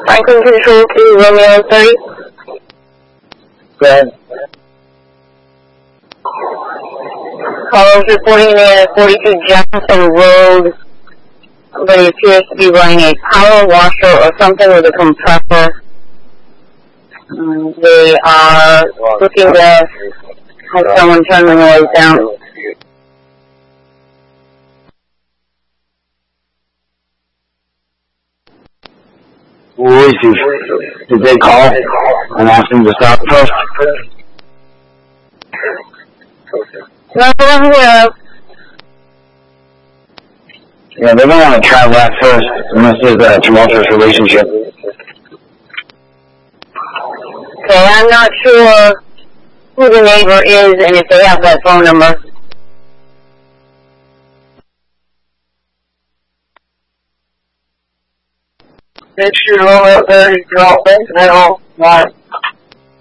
Franklin Control to Romeo 30. Go ahead. Callers reporting at 42 Jefferson Road. Somebody appears to be running a power washer or something with a compressor. They are looking to have someone turn the noise down. Who is he? Did they call and ask him to stop first? Not that I'm aware of. Yeah, they don't want to try that first unless there's a tumultuous relationship. Okay, I'm not sure who the neighbor is and if they have that phone number. Make sure all that there you go. Thanks,